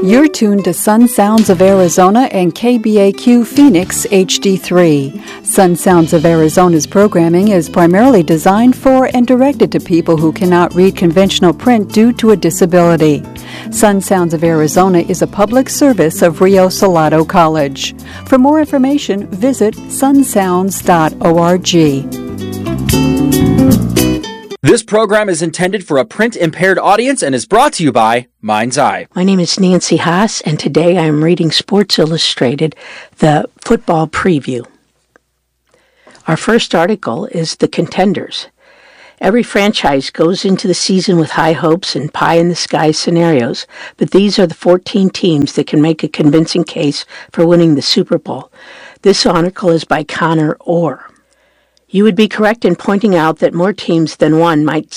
You're tuned to Sun Sounds of Arizona and KBAQ Phoenix HD3. Sun Sounds of Arizona's programming is primarily designed for and directed to people who cannot read conventional print due to a disability. Sun Sounds of Arizona is a public service of Rio Salado College. For more information, visit sunsounds.org. This program is intended for a print-impaired audience and is brought to you by Mind's Eye. My name is Nancy Haas, and today I am reading Sports Illustrated, the football preview. Our first article is The Contenders. Every franchise goes into the season with high hopes and pie-in-the-sky scenarios, but these are the 14 teams that can make a convincing case for winning the Super Bowl. This article is by Connor Orr. You would be correct in pointing out that more teams than one might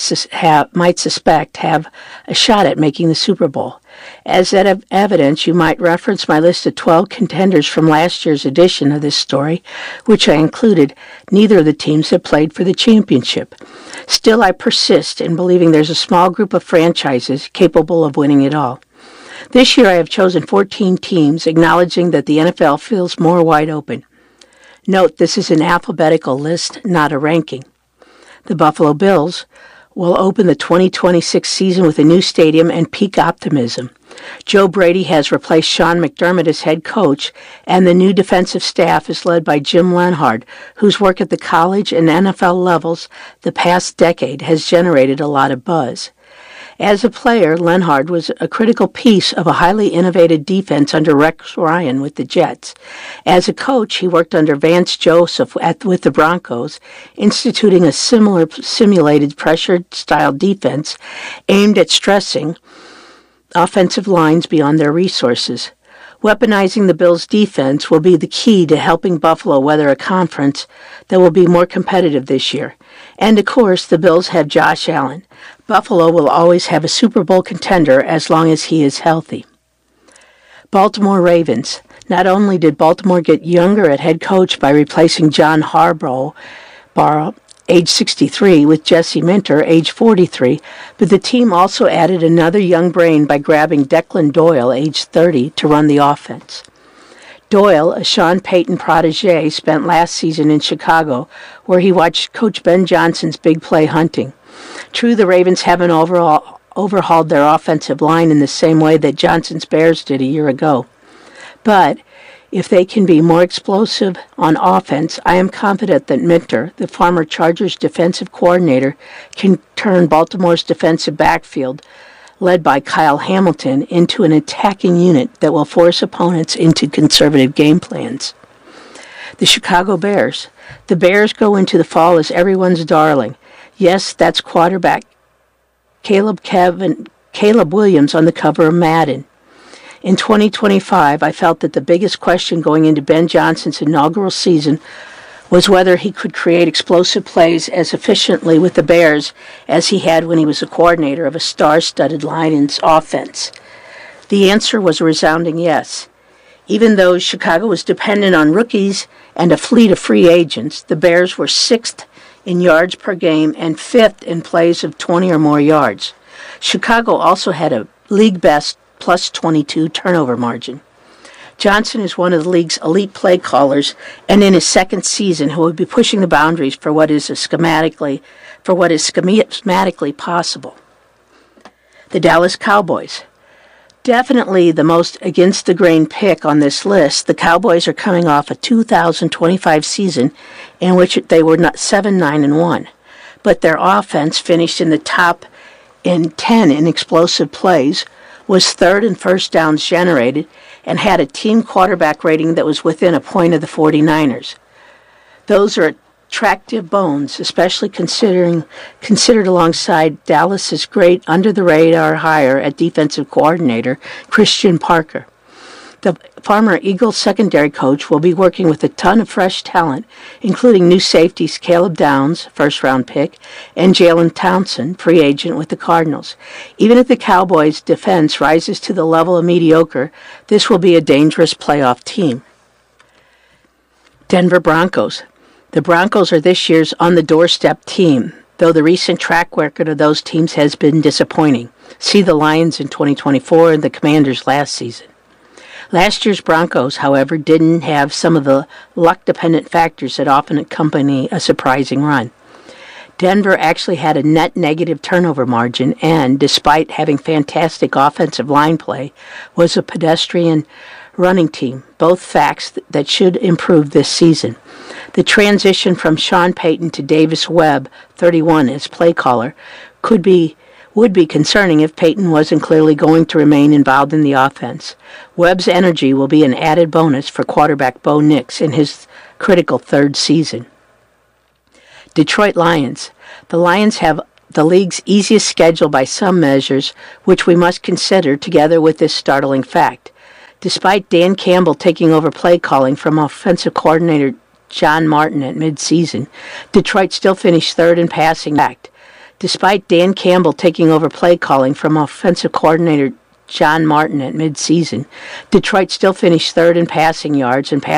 suspect have a shot at making the Super Bowl. As evidence, you might reference my list of 12 contenders from last year's edition of this story, which I included. Neither of the teams have played for the championship. Still, I persist in believing there's a small group of franchises capable of winning it all. This year I have chosen 14 teams, acknowledging that the NFL feels more wide open. Note, this is an alphabetical list, not a ranking. The Buffalo Bills will open the 2026 season with a new stadium and peak optimism. Joe Brady has replaced Sean McDermott as head coach, and the new defensive staff is led by Jim Lenhard, whose work at the college and NFL levels the past decade has generated a lot of buzz. As a player, Lenhard was a critical piece of a highly innovative defense under Rex Ryan with the Jets. As a coach, he worked under Vance Joseph with the Broncos, instituting a similar simulated pressure-style defense aimed at stressing offensive lines beyond their resources. Weaponizing the Bills' defense will be the key to helping Buffalo weather a conference that will be more competitive this year. And, of course, the Bills have Josh Allen. Buffalo will always have a Super Bowl contender as long as he is healthy. Baltimore Ravens. Not only did Baltimore get younger at head coach by replacing John Harbaugh, age 63, with Jesse Minter, age 43, but the team also added another young brain by grabbing Declan Doyle, age 30, to run the offense. Doyle, a Sean Payton protege, spent last season in Chicago, where he watched Coach Ben Johnson's big play hunting. True, the Ravens haven't overhauled their offensive line in the same way that Johnson's Bears did a year ago. But if they can be more explosive on offense, I am confident that Minter, the former Chargers defensive coordinator, can turn Baltimore's defensive backfield, led by Kyle Hamilton, into an attacking unit that will force opponents into conservative game plans. The Chicago Bears. The Bears go into the fall as everyone's darling. Yes, that's quarterback Caleb Williams on the cover of Madden. In 2025, I felt that the biggest question going into Ben Johnson's inaugural season was whether he could create explosive plays as efficiently with the Bears as he had when he was a coordinator of a star-studded Lions offense. The answer was a resounding yes. Even though Chicago was dependent on rookies and a fleet of free agents, the Bears were 6th in yards per game and 5th in plays of 20 or more yards. Chicago also had a league-best plus 22 turnover margin. Johnson is one of the league's elite play callers, and in his second season, he will be pushing the boundaries for what is schematically possible. The Dallas Cowboys. Definitely the most against-the-grain pick on this list, the Cowboys are coming off a 2025 season in which they were 7-9-1, but their offense finished in the top 10 in explosive plays, was third in first downs generated, and had a team quarterback rating that was within a point of the 49ers. Those are attractive bones, especially considered alongside Dallas's great under-the-radar hire at defensive coordinator Christian Parker. The former Eagles secondary coach will be working with a ton of fresh talent, including new safeties Caleb Downs, first-round pick, and Jalen Townsend, free agent with the Cardinals. Even if the Cowboys' defense rises to the level of mediocre, this will be a dangerous playoff team. Denver Broncos. The Broncos are this year's on-the-doorstep team. though the recent track record of those teams has been disappointing. See the Lions in 2024 and the Commanders last season. Last year's Broncos, however, didn't have some of the luck-dependent factors that often accompany a surprising run. Denver actually had a net negative turnover margin and, despite having fantastic offensive line play, was a pedestrian running team, both facts that should improve this season. The transition from Sean Payton to Davis Webb, 31, as play caller, would be concerning if Payton wasn't clearly going to remain involved in the offense. Webb's energy will be an added bonus for quarterback Bo Nix in his critical third season. Detroit Lions. The Lions have the league's easiest schedule by some measures, which we must consider together with this startling fact. Despite Dan Campbell taking over play calling from offensive coordinator John Martin at midseason, Detroit still finished third in passing. Despite Dan Campbell taking over play calling from offensive coordinator John Martin at midseason, Detroit still finished third in passing yards and